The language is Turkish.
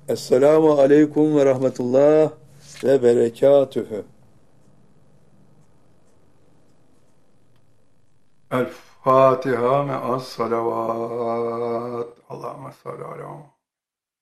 Esselamu aleyküm ve rahmetullah ve berekatühü. El Fatiha me'as salavat. Allahümme salli ala